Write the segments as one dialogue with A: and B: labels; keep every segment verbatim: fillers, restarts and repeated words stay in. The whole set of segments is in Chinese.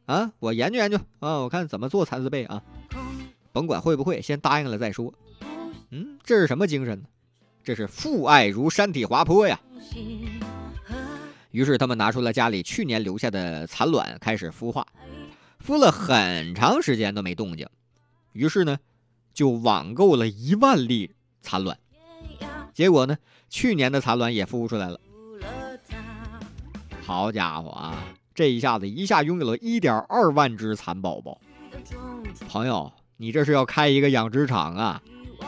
A: 啊，我研究研究啊，我看怎么做蚕丝被啊，甭管会不会，先答应了再说。嗯，这是什么精神呢？这是父爱如山体滑坡呀。于是他们拿出了家里去年留下的蚕卵，开始孵化，孵了很长时间都没动静，于是呢，就网购了一万粒蚕卵。结果呢，去年的蚕卵也孵出来了。好家伙啊，这一下子一下拥有了 一点二万只蚕宝宝。朋友，你这是要开一个养殖场啊？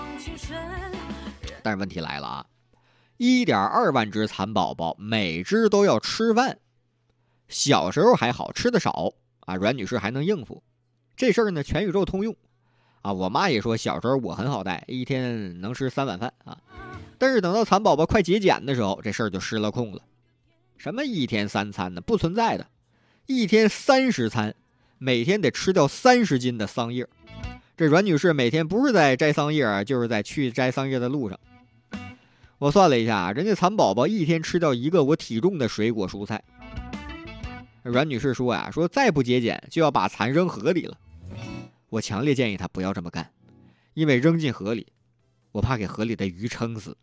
A: 但是问题来了啊， 一点二万只蚕宝宝，每只都要吃饭。小时候还好，吃的少啊，阮女士还能应付。这事儿呢，全宇宙通用啊。我妈也说，小时候我很好带，一天能吃三碗饭啊。但是等到蚕宝宝快节俭的时候，这事儿就失了控了。什么一天三餐呢？不存在的，一天三十餐，每天得吃掉三十斤的桑叶。这阮女士每天不是在摘桑叶啊，就是在去摘桑叶的路上。我算了一下，人家蚕宝宝一天吃掉一个我体重的水果蔬菜。阮女士说呀，说再不节俭就要把蚕扔河里了。我强烈建议她不要这么干，因为扔进河里，我怕给河里的鱼撑死。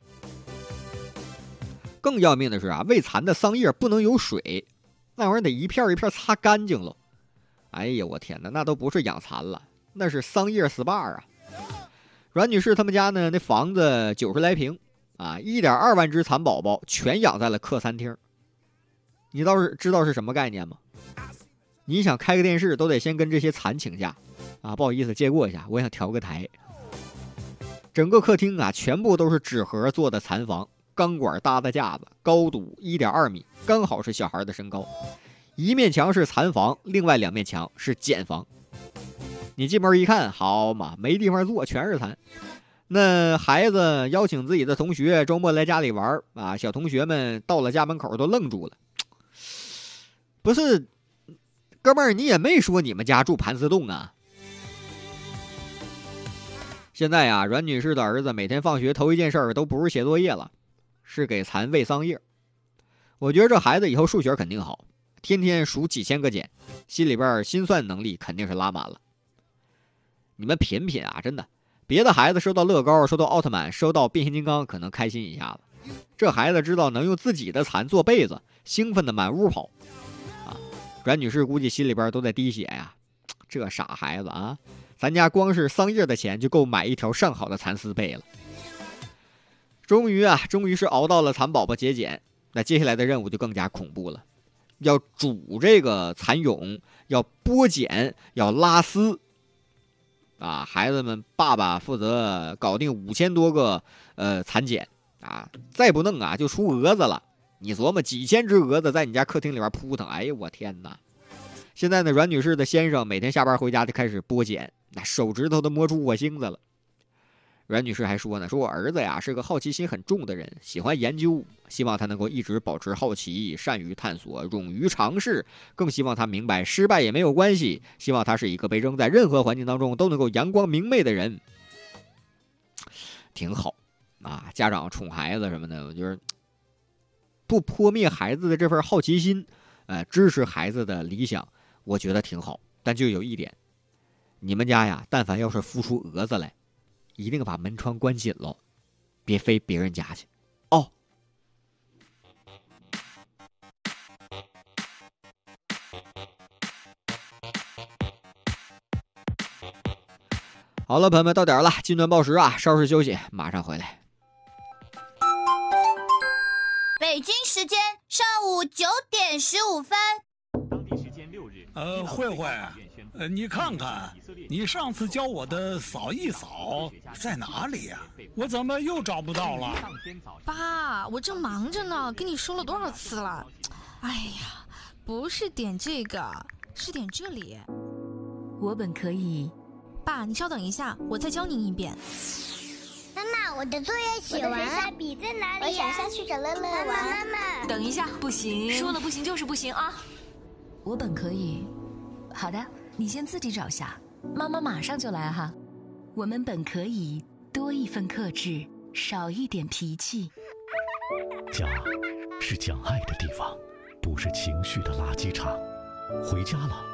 A: 更要命的是啊，喂蚕的桑叶不能有水，那玩意儿得一片一片擦干净了。哎呀，我天哪，那都不是养蚕了，那是桑叶 S P A 啊！阮女士他们家呢，那房子九十来平啊， 一点二万只蚕宝宝全养在了客餐厅。你倒是知道是什么概念吗？你想开个电视都得先跟这些蚕请假啊，不好意思借过一下，我想调个台。整个客厅啊，全部都是纸盒做的蚕房，钢管搭的架子，高度 一点二米，刚好是小孩的身高。一面墙是蚕房，另外两面墙是茧房。你进门一看，好嘛，没地方坐，全是蚕。那孩子邀请自己的同学周末来家里玩啊，小同学们到了家门口都愣住了。不是，哥们儿，你也没说你们家住盘丝洞啊。现在呀，阮女士的儿子每天放学头一件事都不是写作业了，是给蚕喂桑叶。我觉得这孩子以后数学肯定好，天天数几千个茧，心里边心算能力肯定是拉满了。你们品品啊，真的，别的孩子收到乐高、收到奥特曼、收到变形金刚可能开心一下子，这孩子知道能用自己的蚕做被子，兴奋的满屋跑啊！阮女士估计心里边都在滴血呀，这傻孩子啊！咱家光是桑叶的钱就够买一条上好的蚕丝被了。终于啊，终于是熬到了蚕宝宝节俭，那接下来的任务就更加恐怖了，要煮这个蚕蛹，要剥茧，要拉丝。啊，孩子们爸爸负责搞定五千多个呃蚕茧啊，再不弄啊就出蛾子了。你琢磨几千只蛾子在你家客厅里边扑腾，哎呀我天哪！现在呢，阮女士的先生每天下班回家就开始剥茧，那手指头都摸出火星子了。阮女士还说呢，说我儿子呀是个好奇心很重的人，喜欢研究，希望他能够一直保持好奇，善于探索，勇于尝试，更希望他明白失败也没有关系，希望他是一个被扔在任何环境当中都能够阳光明媚的人。挺好啊，家长宠孩子什么的，我觉得不泼灭孩子的这份好奇心，呃，支持孩子的理想，我觉得挺好。但就有一点，你们家呀，但凡要是孵出蛾子来，一定把门窗关紧了，别飞别人家去哦。好了，朋友们，到点了，金段报时啊，稍事休息，马上回来。
B: 北京时间上午九点十五分。
C: 当地时间六日，
D: 呃，慧慧，呃，你看看，你上次教我的扫一扫在哪里呀、啊？我怎么又找不到了？
E: 爸，我正忙着呢，跟你说了多少次了？哎呀，不是点这个，是点这里。
F: 我本可以。
E: 爸，你稍等一下，我再教您一遍。
G: 妈妈，我的作业写完，下笔在哪里、啊？我想下去找乐乐玩。妈妈，
F: 等一下，不行，说了不行就是不行啊！我本可以。好的，你先自己找下，妈妈马上就来哈。我们本可以多一份克制，少一点脾气。
H: 家是讲爱的地方，不是情绪的垃圾场。回家了。